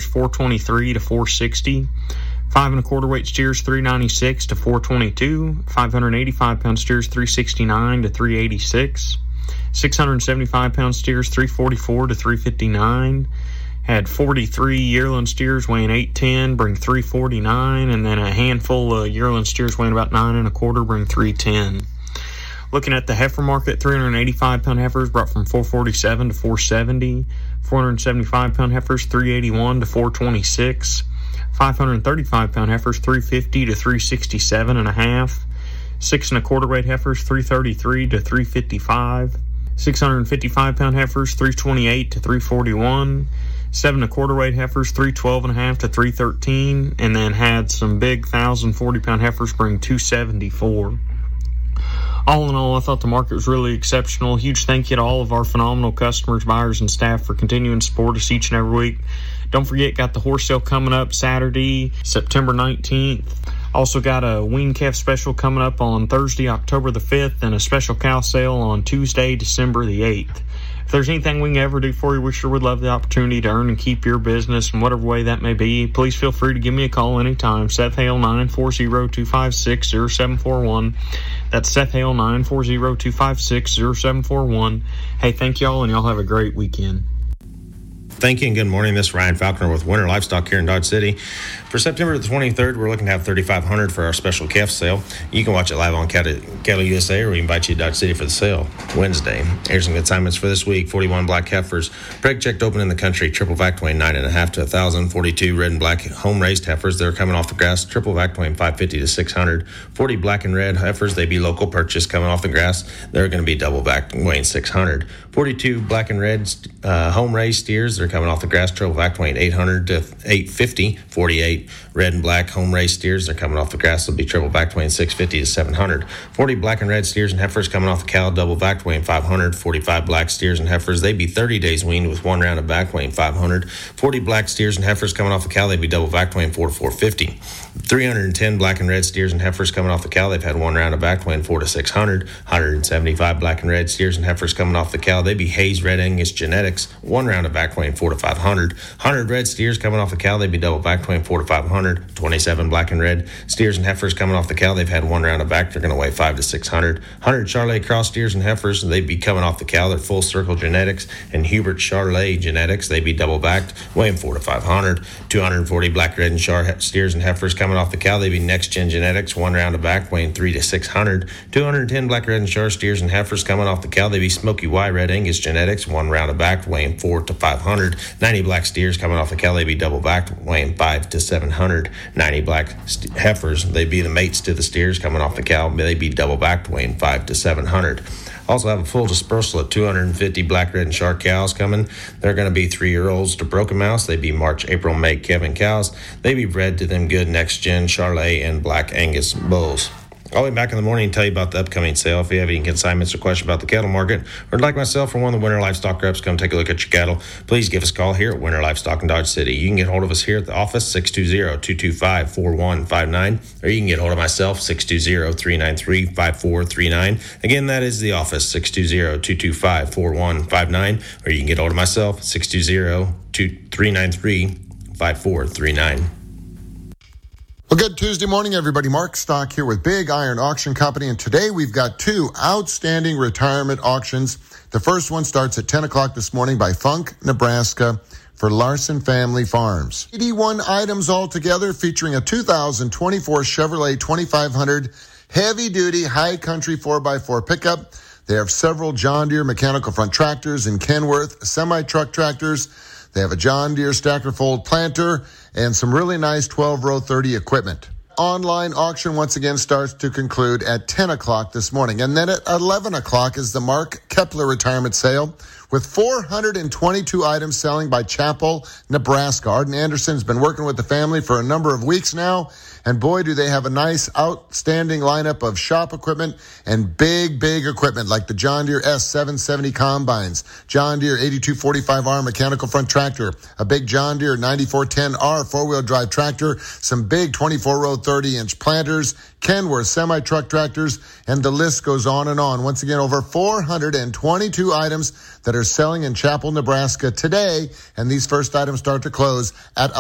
423 to 460. 5 1/4 weight steers, 396 to 422. 585 pound steers, 369 to 386. 675 pound steers, 344 to 359. Had 43 yearling steers weighing 810, bring 349, and then a handful of yearling steers weighing about 9 1/4, bring 310. Looking at the heifer market, 385 pound heifers brought from 447 to 470. 475 pound heifers, 381 to 426. 535 pound heifers, 350 to 367 and a half. 6 1/4 weight heifers, 333 to 355. 655 pound heifers, 328 to 341. 7 1/4 weight heifers, 312 and a half to 313, and then had some big 1,040 pound heifers bring 274. All in all, I thought the market was really exceptional. Huge thank you to all of our phenomenal customers, buyers, and staff for continuing to support us each and every week. Don't forget, got the horse sale coming up Saturday, September 19th. Also got a wean calf special coming up on Thursday, October the 5th, and a special cow sale on Tuesday, December the 8th. If there's anything we can ever do for you, we sure would love the opportunity to earn and keep your business in whatever way that may be. Please feel free to give me a call anytime. Seth Hale, 940-256-0741. That's Seth Hale, 940-256-0741. Hey, thank y'all, and y'all have a great weekend. Thank you and good morning. This is Ryan Falconer with Winter Livestock here in Dodge City. For September the 23rd, we're looking to have $3,500 for our special calf sale. You can watch it live on Cattle USA, or we invite you to Dodge City for the sale Wednesday. Here's some consignments for this week. 41 black heifers, preg checked open in the country, triple vac weighing 9.5 to 1,000. 42 red and black home raised heifers, they're coming off the grass, triple vac weighing 550 to 600. 40 black and red heifers, they be local purchase coming off the grass, they're going to be double vac weighing 600. 42 black and red home raised steers, they're coming off the grass, triple vac weighing 800 to 850. 48 red and black home raised steers, they're coming off the grass, they'll be triple vac weighing 650 to 700. 40 black and red steers and heifers coming off the cow, double vac weighing 500. 45 black steers and heifers, they be 30 days weaned with 1 round of vac weighing 500. 40 black steers and heifers coming off the cow, they be double vac weighing 4 to 450. 310 black and red steers and heifers coming off the cow, they've had 1 round of vac weighing 4 to 600. 175 black and red steers and heifers coming off the cow, they be Hayes Red Angus Genetics, 1 round of vac weighing 4 to 500. 100 red steers coming off the cow, they be double vac weighing 4 to 500. 27 black and red steers and heifers coming off the cow, they've had 1 round of vac, they're going to weigh 5 to 600. 100 Charolais cross steers and heifers, they be coming off the cow, they're Full Circle Genetics and Hubert Charolais Genetics, they be double vac weighing 4 to 500. 240 black, red, and Char steers and heifers coming off the cow, they be Next Gen Genetics, 1 round of vac weighing 3 to 600. 210 black, red, and Char steers and heifers coming off the cow, they be Smoky Y Red Angus Genetics, 1 round of vac weighing 4 to 500. 90 black steers coming off the cow, they be double vac weighing 5 to 700. 90 black heifers, they be the mates to the steers coming off the cow, they be double vac weighing 5 to 700. Also have a full dispersal of 250 black, red, and shark cows coming. They're going to be 3-year-olds to Broken Mouse. They be March, April, May Kevin cows. They be bred to them good Next Gen Charolais and Black Angus bulls. I'll be back in the morning and tell you about the upcoming sale. If you have any consignments or questions about the cattle market, or like myself or one of the Winter Livestock reps, come take a look at your cattle, please give us a call here at Winter Livestock in Dodge City. You can get hold of us here at the office, 620-225-4159, or you can get hold of myself, 620-393-5439. Again, that is the office, 620-225-4159, or you can get hold of myself, 620-393-5439. Well, good Tuesday morning, everybody. Mark Stock here with Big Iron Auction Company, and today we've got 2 outstanding retirement auctions. The first one starts at 10 o'clock this morning by Funk, Nebraska, for Larson Family Farms. 81 items altogether, featuring a 2024 Chevrolet 2500 heavy-duty high country 4x4 pickup. They have several John Deere mechanical front tractors and Kenworth semi-truck tractors. They have a John Deere stacker fold planter and some really nice 12-row 30 equipment. Online auction once again starts to conclude at 10 o'clock this morning. And then at 11 o'clock is the Mark Kepler retirement sale with 422 items selling by Chapel, Nebraska. Arden Anderson has been working with the family for a number of weeks now. And boy, do they have a nice, outstanding lineup of shop equipment and big equipment like the John Deere S770 combines, John Deere 8245R mechanical front tractor, a big John Deere 9410R four-wheel drive tractor, some big 24-row 30-inch planters, Kenworth semi-truck tractors, and the list goes on and on. Once again, over 422 items that are selling in Chapel, Nebraska today, and these first items start to close at